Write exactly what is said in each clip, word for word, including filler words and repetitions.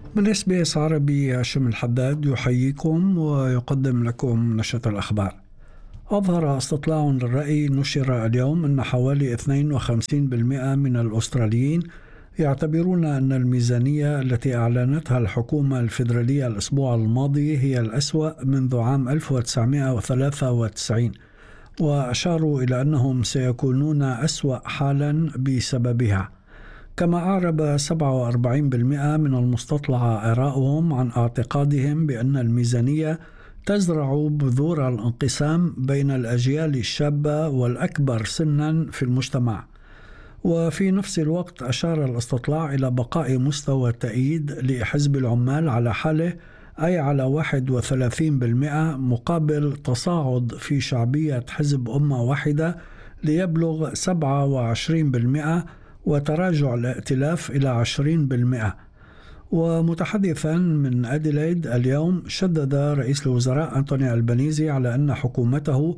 من إس بي إس عربي هاشم الحداد يحييكم ويقدم لكم نشرة الأخبار. أظهر استطلاع للرأي نشر اليوم أن حوالي اثنين وخمسين بالمئة من الأستراليين يعتبرون أن الميزانية التي أعلنتها الحكومة الفيدرالية الأسبوع الماضي هي الأسوأ منذ عام ألف وتسعمائة وثلاثة وتسعين، وأشاروا إلى أنهم سيكونون أسوأ حالا بسببها. كما أعرب سبعة وأربعين بالمئة من المستطلع آراءهم عن اعتقادهم بأن الميزانية تزرع بذور الانقسام بين الأجيال الشابة والأكبر سنا في المجتمع. وفي نفس الوقت أشار الاستطلاع إلى بقاء مستوى التأييد لحزب العمال على حاله، أي على واحد وثلاثين بالمئة، مقابل تصاعد في شعبية حزب أمة واحدة ليبلغ سبعة وعشرين بالمئة، وتراجع الائتلاف إلى عشرين بالمئة. ومتحدثا من أديلايد اليوم، شدد رئيس الوزراء أنتوني ألبانيزي على أن حكومته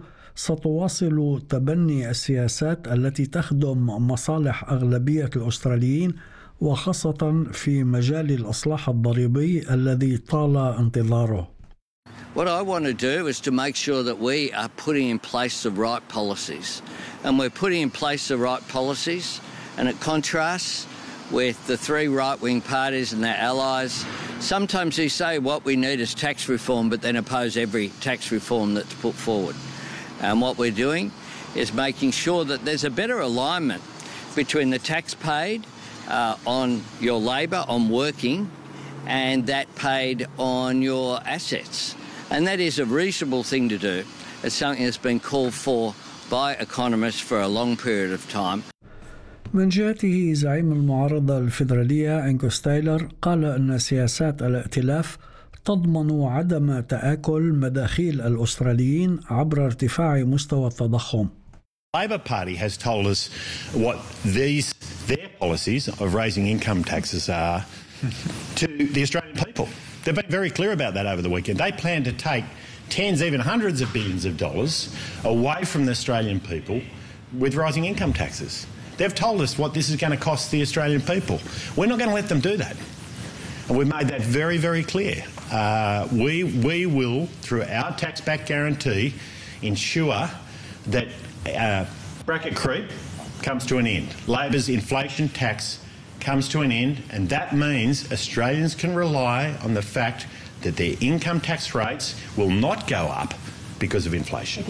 ستواصل تبني السياسات التي تخدم مصالح أغلبية الأستراليين، وخاصة في مجال الإصلاح الضريبي الذي طال انتظاره. What I want to do is to make sure that we are putting in place the right policies. And we're putting in place the right policies, and it contrasts with the three right-wing parties and their allies. Sometimes they say what we need is tax reform, but then oppose every tax reform that's put forward. And what we're doing is making sure that there's a better alignment between the tax paid uh, on your labour, on working, and that paid on your assets. And that is a reasonable thing to do. It's something that's been called for by economists for a long period of time. من جهته زعيم المعارضة الفيدرالية أنغوس تايلر قال أن سياسات الائتلاف تضمن عدم تآكل مداخيل الأستراليين عبر ارتفاع مستوى التضخم. The Labor Party has told us what these their policies of raising income taxes are to the Australian people. They've been very clear about that over the weekend. They plan to take tens, even hundreds of billions of dollars away from the Australian people with rising income taxes. They've told us what this is going to cost the Australian people. We're not going to let them do that. And we've made that very, very clear. Uh, we, we will, through our tax-back guarantee, ensure that uh, bracket creep comes to an end. Labor's inflation tax comes to an end, and that means Australians can rely on the fact that their income tax rates will not go up because of inflation.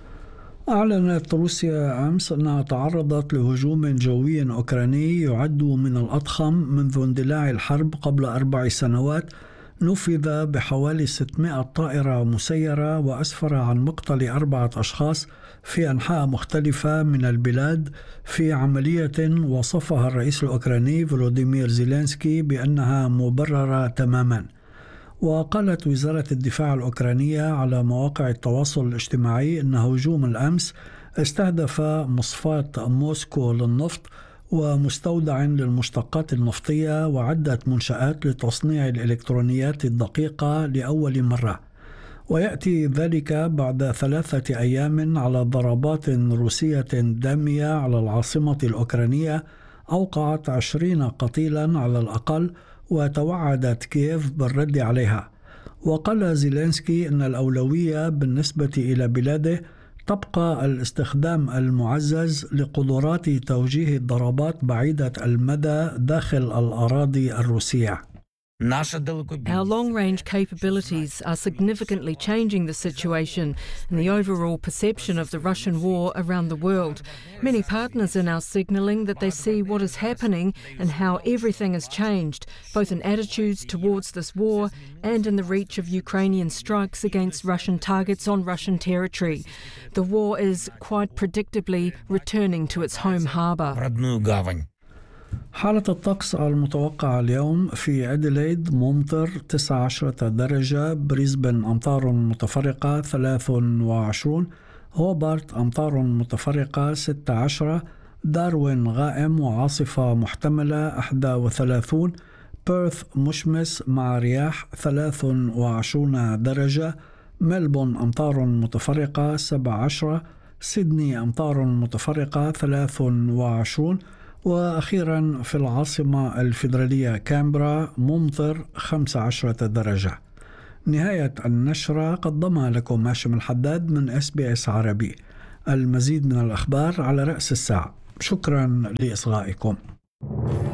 أعلنت روسيا أمس أنها تعرضت لهجوم جوي أوكراني يعد من الأضخم منذ اندلاع الحرب قبل أربع سنوات، نفذ بحوالي ستمائة طائرة مسيرة وأسفر عن مقتل أربعة أشخاص في أنحاء مختلفة من البلاد، في عملية وصفها الرئيس الأوكراني فولوديمير زيلينسكي بأنها مبررة تماما. وقالت وزارة الدفاع الأوكرانية على مواقع التواصل الاجتماعي أن هجوم الأمس استهدف مصفاة موسكو للنفط ومستودع للمشتقات النفطية وعدة منشآت لتصنيع الإلكترونيات الدقيقة لأول مرة. ويأتي ذلك بعد ثلاثة أيام على ضربات روسية دامية على العاصمة الأوكرانية أوقعت عشرين قتيلا على الأقل، وتوعدت كييف بالرد عليها. وقال زيلينسكي أن الأولوية بالنسبة إلى بلاده تبقى الاستخدام المعزز لقدرات توجيه الضربات بعيدة المدى داخل الأراضي الروسية. Our long-range capabilities are significantly changing the situation and the overall perception of the Russian war around the world. Many partners are now signalling that they see what is happening and how everything has changed, both in attitudes towards this war and in the reach of Ukrainian strikes against Russian targets on Russian territory. The war is quite predictably returning to its home harbour. حالة الطقس المتوقعة اليوم: في أديلايد ممطر تسعة عشر درجة، بريسبن أمطار متفرقة ثلاثة وعشرين، هوبارت أمطار متفرقة ستة عشر، داروين غائم وعاصفة محتملة أحد وثلاثين، بيرث مشمس مع رياح ثلاث وعشرين درجة، ملبون أمطار متفرقة سبعة عشر، سيدني أمطار متفرقة ثلاث وعشرين، وأخيرا في العاصمة الفيدرالية كامبرا ممطر خمسة عشر درجة. نهاية النشرة قدمها لكم هاشم الحداد من إس بي إس عربي. المزيد من الأخبار على رأس الساعة. شكرا لإصغائكم.